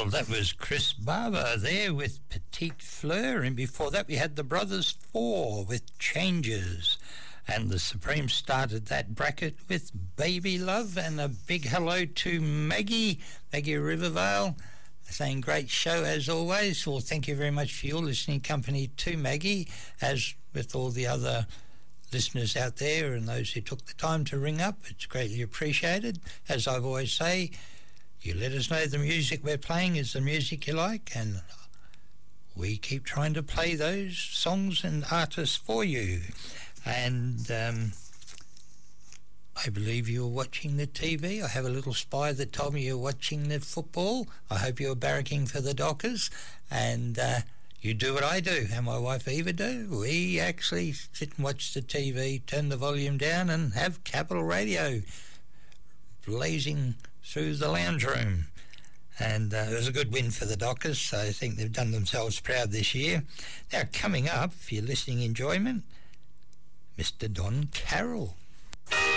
Well, that was Chris Barber there with Petite Fleur, and before that we had the Brothers Four with Changes, and the Supremes started that bracket with Baby Love. And a big hello to Maggie Rivervale, saying great show as always. Well, thank you very much for your listening company too, Maggie, as with all the other listeners out there and those who took the time to ring up. It's greatly appreciated. As I've always say, you let us know the music we're playing is the music you like, and we keep trying to play those songs and artists for you. And I believe you're watching the TV. I have a little spy that told me you're watching the football. I hope you're barracking for the Dockers, and you do what I do and my wife Eva do. We actually sit and watch the TV, turn the volume down, and have Capital Radio blazing through the lounge room. And it was a good win for the Dockers, so I think they've done themselves proud this year. Now, coming up, for your listening enjoyment, Mr. Don Carroll.